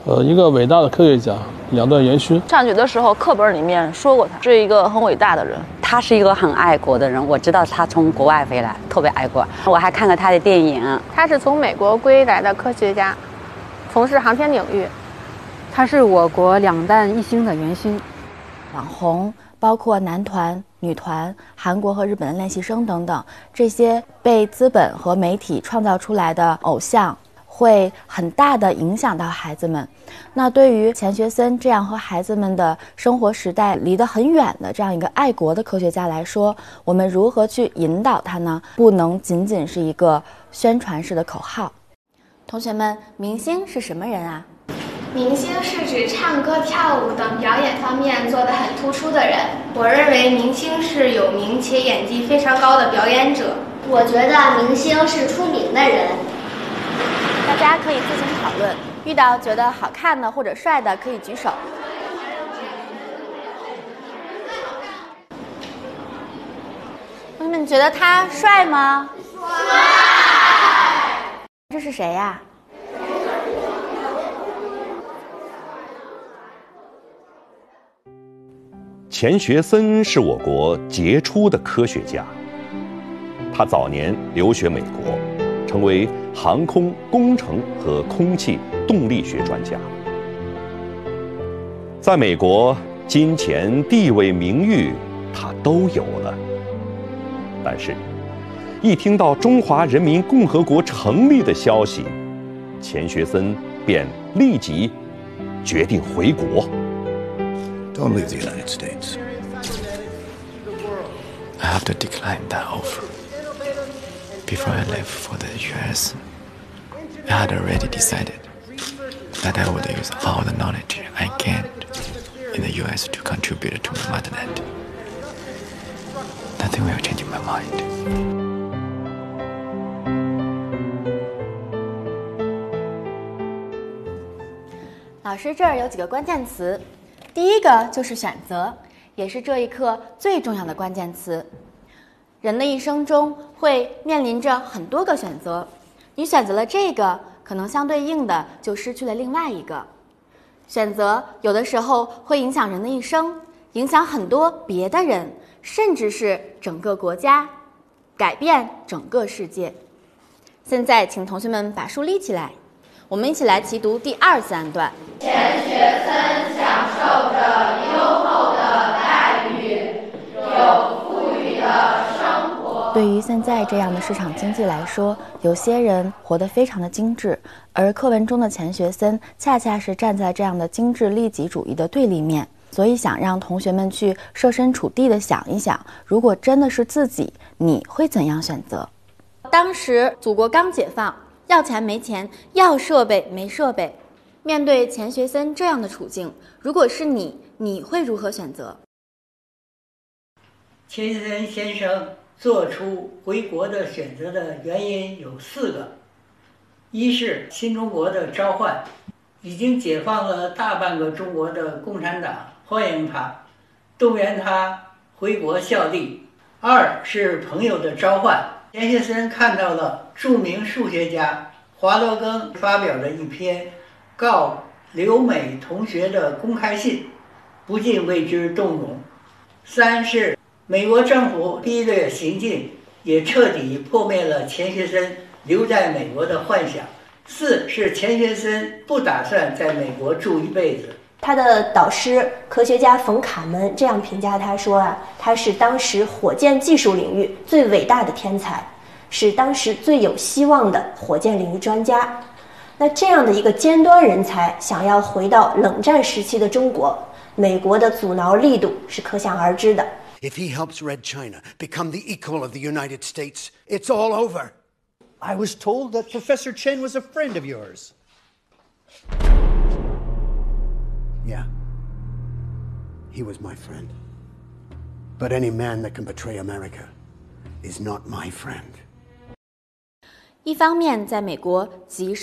一个伟大的科学家，两段元勋。 上学的时候，课本里面说过他是一个很伟大的人， 他是一个很爱国的人。我知道他从国外回来，特别爱国。我还看了他的电影。 他是从美国归来的科学家，从事航天领域。 他是我国两弹一星的元勋。 网红包括男团、女团、韩国和日本的练习生等等，这些被资本和媒体创造出来的偶像，会很大的影响到孩子们。那对于钱学森这样和孩子们的生活时代离得很远的这样一个爱国的科学家来说，我们如何去引导他呢？不能仅仅是一个宣传式的口号。同学们，明星是什么人啊？ 明星是指唱歌、跳舞等表演方面做得很突出的人。我认为明星是有名且演技非常高的表演者。 我觉得明星是出名的人。 大家可以自行讨论，遇到觉得好看的或者帅的可以举手。同学们觉得他帅吗？帅。这是谁呀？ 钱学森是我国杰出的科学家，他早年留学美国，成为航空工程和空气动力学专家。在美国，金钱、地位、名誉他都有了，但是，一听到中华人民共和国成立的消息，钱学森便立即决定回国。 Don't leave the United States. I have to decline that offer. Before I left for the US, I had already decided that I would use all the knowledge I gained in the US to contribute to my motherland. Nothing will change my mind. 老师这儿有几个关键词，第一个就是选择，也是这一课最重要的关键词。人的一生中会面临着很多个选择，你选择了这个，可能相对应的就失去了另外一个。选择有的时候会影响人的一生，影响很多别的人，甚至是整个国家，改变整个世界。现在请同学们把书立起来，我们一起来齐读第23段。 钱学森享受着优厚的待遇，有富裕的生活。 对于现在这样的市场经济来说，有些人活得非常的精致，而课文中的钱学森恰恰是站在这样的精致利己主义的对立面。所以想让同学们去设身处地的想一想，如果真的是自己，你会怎样选择？当时祖国刚解放，要钱没钱，要设备没设备。面对钱学森这样的处境，如果是你，你会如何选择？ 钱学森先生做出回国的选择的原因有4个：一是新中国的召唤，已经解放了大半个中国的共产党欢迎他，动员他回国效力；二是朋友的召唤，钱学森看到了著名数学家华罗庚发表的一篇告留美同学的公开信，不禁为之动容；三是美国政府逼掠行径也彻底破灭了钱学森留在美国的幻想；四是钱学森不打算在美国住一辈子。 他的导师科学家冯卡门这样评价他说啊，他是当时火箭技术领域最伟大的天才，是当时最有希望的火箭领域专家。那这样的一个尖端人才想要回到冷战时期的中国，美国的阻挠力度是可想而知的。 If he helps Red China become the equal of the United States, it's all over. I was told that Professor Chen was a friend of yours. Yeah, he was my friend. But any man that can betray America is not my friend. 一方面，在美国极受